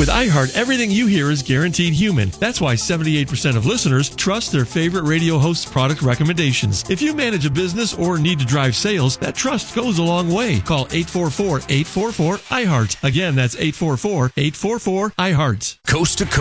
With iHeart, everything you hear is guaranteed human. That's why 78% of listeners trust their favorite radio host's product recommendations. If you manage a business or need to drive sales, that trust goes a long way. Call 844-844-iHeart. Again, that's 844-844-iHeart. Coast to coast.